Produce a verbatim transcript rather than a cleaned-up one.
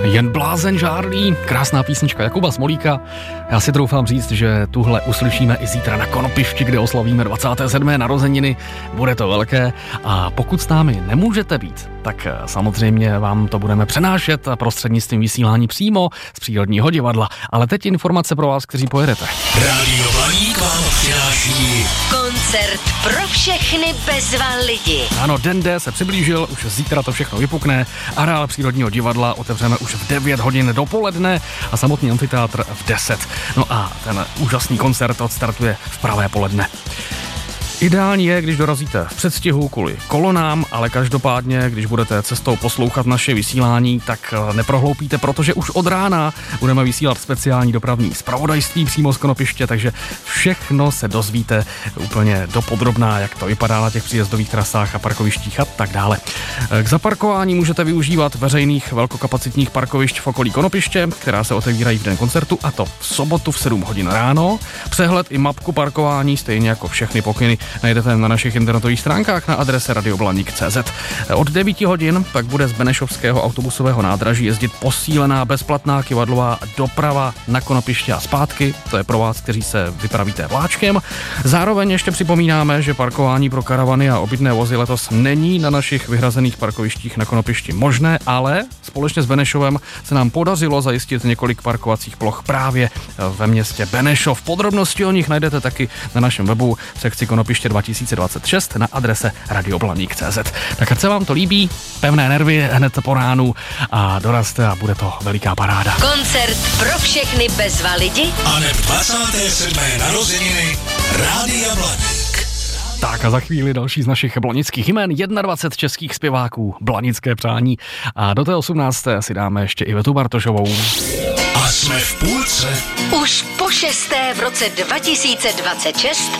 Jen blázen žárlí, krásná písnička Jakuba Smolíka. Já si troufám říct, že tuhle uslyšíme i zítra na Konopišti, kde oslavíme dvacáté sedmé narozeniny. Bude to velké a pokud s námi nemůžete být, tak samozřejmě vám to budeme přenášet prostřednictvím vysílání přímo z Přírodního divadla. Ale teď informace pro vás, kteří pojedete. Rádio Blaník vám přináší koncert pro všechny bezva lidi. Ano, den D se přiblížil, už zítra to všechno vypukne. Areál Přírodního divadla otevřeme už v devět hodin dopoledne a samotný amfiteátr v deset. No a ten úžasný koncert odstartuje v pravé poledne. Ideální je, když dorazíte v předstihu kvůli kolonám, ale každopádně, když budete cestou poslouchat naše vysílání, tak neprohloupíte, protože už od rána budeme vysílat speciální dopravní zpravodajství přímo z Konopiště, takže všechno se dozvíte úplně dopodrobná, jak to vypadá na těch příjezdových trasách a parkovištích a tak dále. K zaparkování můžete využívat veřejných velkokapacitních parkovišť v okolí Konopiště, která se otevírají v den koncertu, a to v sobotu v sedm hodin ráno. Přehled i mapku parkování, stejně jako všechny pokyny, najdete na našich internetových stránkách na adrese radioblaník tečka cé zet. Od devíti hodin pak bude z Benešovského autobusového nádraží jezdit posílená bezplatná kyvadlová doprava na Konopiště a zpátky. To je pro vás, kteří se vypravíte vláčkem. Zároveň ještě připomínáme, že parkování pro karavany a obytné vozy letos není na našich vyhrazených parkovištích na Konopišti možné, ale společně s Benešovem se nám podařilo zajistit několik parkovacích ploch právě ve městě Benešov. Podrobnosti o nich najdete taky na našem webu v sekci Konopiště dva tisíce dvacet šest na adrese radioblaník tečka cé zet. Tak ať se vám to líbí, pevné nervy hned po ránu a dorazte a bude to veliká paráda. Koncert pro všechny bezva lidi a neb dvacáté sedmé narozeniny Rádia Blaník. Tak a za chvíli další z našich blanických jmen, dvacet jedna českých zpěváků, blanické přání, a do té osmnácté si dáme ještě Ivetu Bartošovou. A jsme v půlce. už po šesté v roce dva tisíce dvacet šest